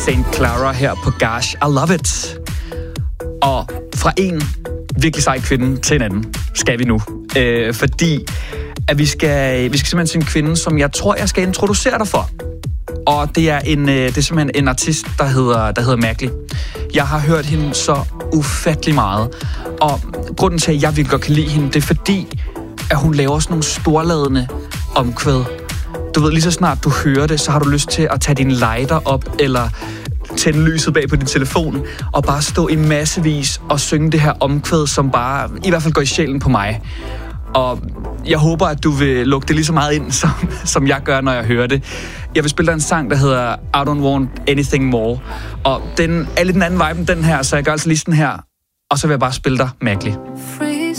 St. Clara her på Gage. I love it. Og fra en virkelig sej kvinde til en anden skal vi nu. Fordi at vi skal simpelthen til en kvinde, som jeg tror, jeg skal introducere dig for. Og det er simpelthen en artist, der hedder Mærkelig. Jeg har hørt hende så ufattelig meget. Og grunden til, at jeg virkelig godt kan lide hende, det er fordi, at hun laver sådan nogle storladende omkvæd. Du ved, lige så snart du hører det, så har du lyst til at tage din lighter op, eller tænde lyset bag på din telefon, og bare stå i massevis og synge det her omkvæd, som bare i hvert fald går i sjælen på mig. Og jeg håber, at du vil lukke det lige så meget ind, som jeg gør, når jeg hører det. Jeg vil spille dig en sang, der hedder I Don't Want Anything More. Og den er lidt en anden vibe end den her, så jeg gør altså lige sådan her. Og så vil jeg bare spille dig Mærkelig.